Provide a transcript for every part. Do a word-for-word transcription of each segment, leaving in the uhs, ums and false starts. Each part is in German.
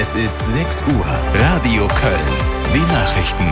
Es ist sechs Uhr. Radio Köln. Die Nachrichten.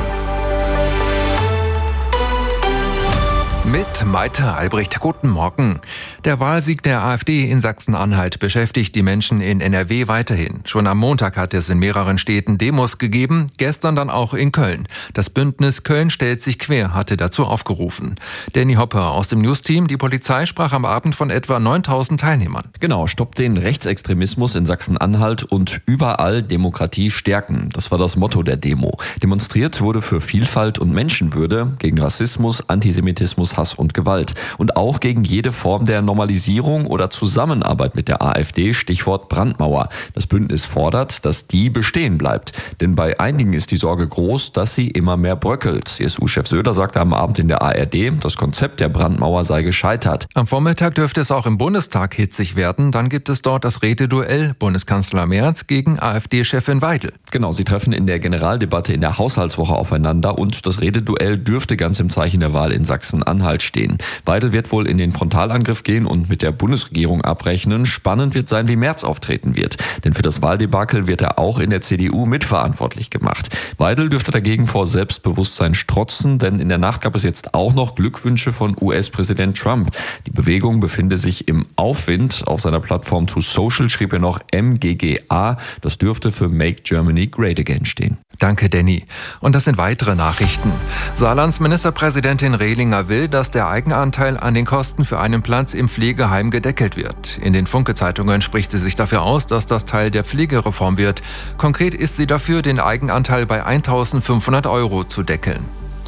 Mit Maite Albrecht. Guten Morgen. Der Wahlsieg der AfD in Sachsen-Anhalt beschäftigt die Menschen in N R W weiterhin. Schon am Montag hat es in mehreren Städten Demos gegeben, gestern dann auch in Köln. Das Bündnis Köln stellt sich quer hatte dazu aufgerufen. Danny Hopper aus dem News-Team. Die Polizei sprach am Abend von etwa neuntausend Teilnehmern. Genau, stoppt den Rechtsextremismus in Sachsen-Anhalt und überall Demokratie stärken. Das war das Motto der Demo. Demonstriert wurde für Vielfalt und Menschenwürde, gegen Rassismus, Antisemitismus, Hass und Gewalt. Und auch gegen jede Form der Normalisierung oder Zusammenarbeit mit der AfD, Stichwort Brandmauer. Das Bündnis fordert, dass die bestehen bleibt. Denn bei einigen ist die Sorge groß, dass sie immer mehr bröckelt. C S U-Chef Söder sagte am Abend in der A R D, das Konzept der Brandmauer sei gescheitert. Am Vormittag dürfte es auch im Bundestag hitzig werden. Dann gibt es dort das Rededuell Bundeskanzler Merz gegen AfD-Chefin Weidel. Genau, sie treffen in der Generaldebatte in der Haushaltswoche aufeinander und das Rededuell dürfte ganz im Zeichen der Wahl in Sachsen-Anhalt stehen. Weidel wird wohl in den Frontalangriff gehen und mit der Bundesregierung abrechnen. Spannend wird sein, wie Merz auftreten wird. Denn für das Wahldebakel wird er auch in der C D U mitverantwortlich gemacht. Weidel dürfte dagegen vor Selbstbewusstsein strotzen, denn in der Nacht gab es jetzt auch noch Glückwünsche von U S-Präsident Trump. Die Bewegung befinde sich im Aufwind. Auf seiner Plattform To Social schrieb er noch M G G A. Das dürfte für Make Germany Great Again stehen. Danke, Danny. Und das sind weitere Nachrichten. Saarlands Ministerpräsidentin Rehlinger will, dass der Eigenanteil an den Kosten für einen Platz im Pflegeheim gedeckelt wird. In den Funke-Zeitungen spricht sie sich dafür aus, dass das Teil der Pflegereform wird. Konkret ist sie dafür, den Eigenanteil bei eintausendfünfhundert Euro zu deckeln.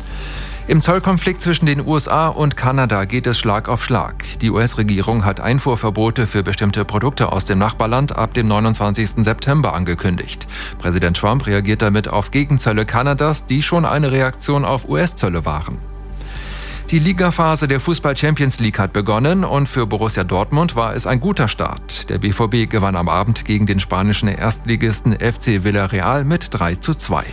Im Zollkonflikt zwischen den U S A und Kanada geht es Schlag auf Schlag. Die U S-Regierung hat Einfuhrverbote für bestimmte Produkte aus dem Nachbarland ab dem neunundzwanzigsten September angekündigt. Präsident Trump reagiert damit auf Gegenzölle Kanadas, die schon eine Reaktion auf U S-Zölle waren. Die Ligaphase der Fußball-Champions League hat begonnen und für Borussia Dortmund war es ein guter Start. Der B V B gewann am Abend gegen den spanischen Erstligisten F C Villarreal mit drei zu zwei.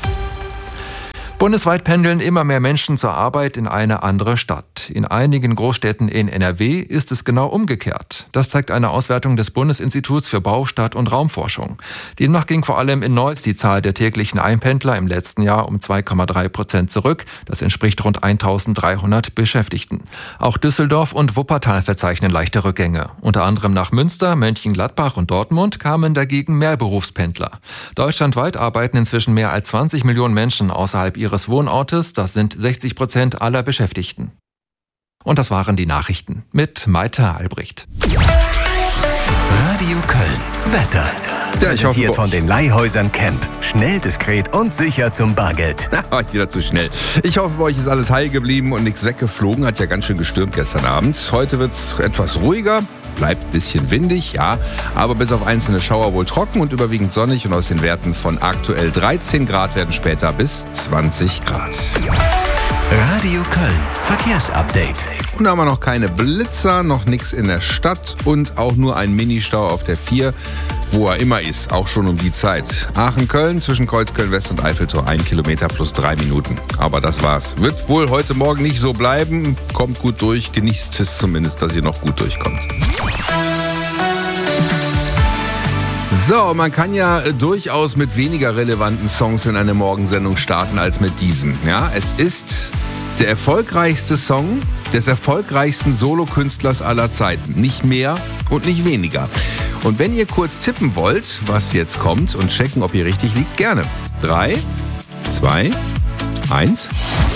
Bundesweit pendeln immer mehr Menschen zur Arbeit in eine andere Stadt. In einigen Großstädten in N R W ist es genau umgekehrt. Das zeigt eine Auswertung des Bundesinstituts für Bau, Stadt- und Raumforschung. Demnach ging vor allem in Neuss die Zahl der täglichen Einpendler im letzten Jahr um zwei Komma drei Prozent zurück. Das entspricht rund eintausenddreihundert Beschäftigten. Auch Düsseldorf und Wuppertal verzeichnen leichte Rückgänge. Unter anderem nach Münster, Mönchengladbach und Dortmund kamen dagegen mehr Berufspendler. Deutschlandweit arbeiten inzwischen mehr als zwanzig Millionen Menschen außerhalb ihrer ihres Wohnortes, das sind sechzig Prozent aller Beschäftigten. Und das waren die Nachrichten mit Maite Albrecht. Radio Köln. Wetter. Ja, ich Präsentiert hoffe, von den Leihhäusern Camp. Schnell, diskret und sicher zum Bargeld. Na, wieder zu schnell. Ich hoffe, bei euch ist alles heil geblieben und nichts weggeflogen. Hat ja ganz schön gestürmt gestern Abend. Heute wird es etwas ruhiger. Bleibt ein bisschen windig, ja, aber bis auf einzelne Schauer wohl trocken und überwiegend sonnig und aus den Werten von aktuell dreizehn Grad werden später bis zwanzig Grad. Radio Köln. Verkehrsupdate. Und da haben wir noch keine Blitzer, noch nichts in der Stadt und auch nur ein Ministau auf der vier, wo er immer ist, auch schon um die Zeit. Aachen-Köln zwischen Kreuzköln-West und Eiffeltor, ein Kilometer plus drei Minuten. Aber das war's. Wird wohl heute Morgen nicht so bleiben. Kommt gut durch, genießt es zumindest, dass ihr noch gut durchkommt. So, man kann ja durchaus mit weniger relevanten Songs in eine Morgensendung starten als mit diesem. Ja, es ist der erfolgreichste Song des erfolgreichsten Solokünstlers aller Zeiten. Nicht mehr und nicht weniger. Und wenn ihr kurz tippen wollt, was jetzt kommt und checken, ob ihr richtig liegt, gerne. Drei, zwei, eins.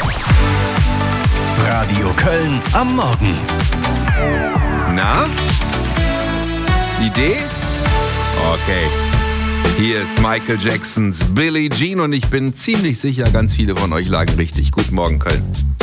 Radio Köln am Morgen. Na? Idee? Okay. Hier ist Michael Jacksons Billie Jean und ich bin ziemlich sicher, ganz viele von euch lagen richtig. Guten Morgen, Köln.